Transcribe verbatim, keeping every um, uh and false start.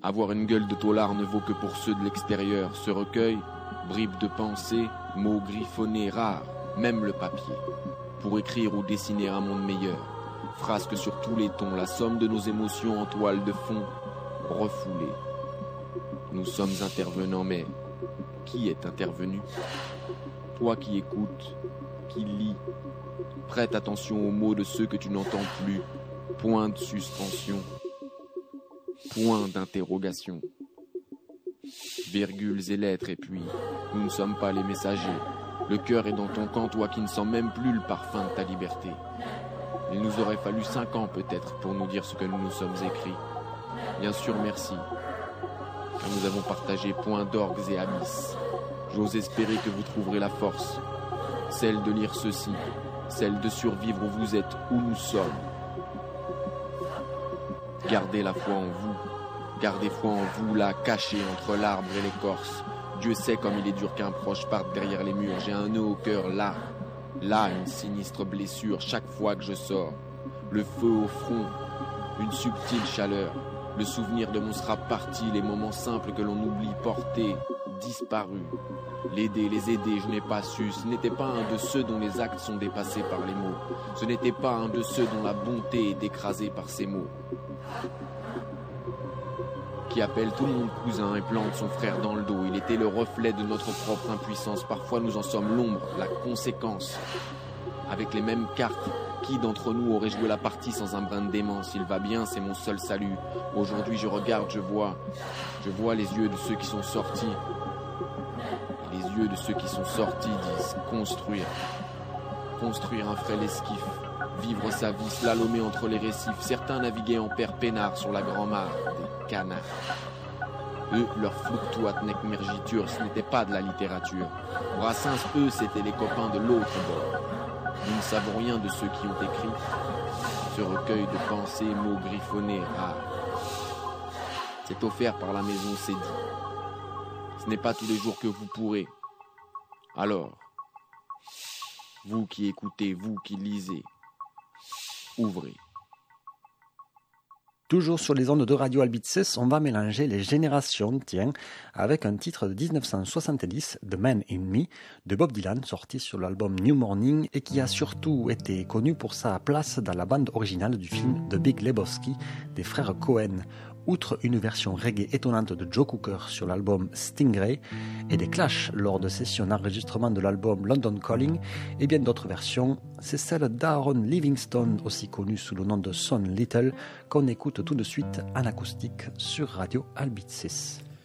Avoir une gueule de taulard ne vaut que pour ceux de l'extérieur. Ce recueil, bribes de pensée, mots griffonnés rares, même le papier. Pour écrire ou dessiner un monde meilleur. Frasque sur tous les tons, la somme de nos émotions en toile de fond, refoulée. Nous sommes intervenants, mais qui est intervenu? Toi qui écoutes, qui lis, prête attention aux mots de ceux que tu n'entends plus. Point de suspension, point d'interrogation. Virgules et lettres, et puis, nous ne sommes pas les messagers. Le cœur est dans ton camp, toi qui ne sens même plus le parfum de ta liberté. Il nous aurait fallu cinq ans peut-être pour nous dire ce que nous nous sommes écrits. Bien sûr, merci. Car nous avons partagé point d'orgues et abysses. J'ose espérer que vous trouverez la force, celle de lire ceci, celle de survivre où vous êtes, où nous sommes. Gardez la foi en vous, gardez foi en vous là, caché entre l'arbre et l'écorce. Dieu sait comme il est dur qu'un proche parte derrière les murs. J'ai un nœud au cœur là, là une sinistre blessure chaque fois que je sors. Le feu au front, une subtile chaleur. Le souvenir de mon sera parti, les moments simples que l'on oublie portés, disparus. L'aider, les aider, je n'ai pas su. Ce n'était pas un de ceux dont les actes sont dépassés par les mots. Ce n'était pas un de ceux dont la bonté est écrasée par ces mots. Qui appelle tout le monde cousin et plante son frère dans le dos. Il était le reflet de notre propre impuissance. Parfois nous en sommes l'ombre, la conséquence. Avec les mêmes cartes, qui d'entre nous aurait joué la partie sans un brin de démence? Il va bien, c'est mon seul salut. Aujourd'hui je regarde, je vois. Je vois les yeux de ceux qui sont sortis. Et les yeux de ceux qui sont sortis disent construire. Construire un frêle esquif. Vivre sa vie slalomée entre les récifs. Certains naviguaient en père peinard sur la grand-mare. Des canards. Eux, leur fluctuat nec mergitur, ce n'était pas de la littérature. Brassens, eux, c'étaient les copains de l'autre bord. Nous ne savons rien de ceux qui ont écrit ce recueil de pensées, mots griffonnés, rares. C'est offert par la maison Cédille. Ce n'est pas tous les jours que vous pourrez. Alors, vous qui écoutez, vous qui lisez, ouvrez. Toujours sur les ondes de Radio Albitzes, on va mélanger les générations, tiens, avec un titre de dix-neuf cent soixante-dix, The Man in Me, de Bob Dylan, sorti sur l'album New Morning et qui a surtout été connu pour sa place dans la bande originale du film The Big Lebowski des frères Coen. Outre une version reggae étonnante de Joe Cooker sur l'album Stingray et des Clash lors de sessions d'enregistrement de l'album London Calling et bien d'autres versions, c'est celle d'Aaron Livingstone, aussi connu sous le nom de Son Little, qu'on écoute tout de suite en acoustique sur Radio Albitzes.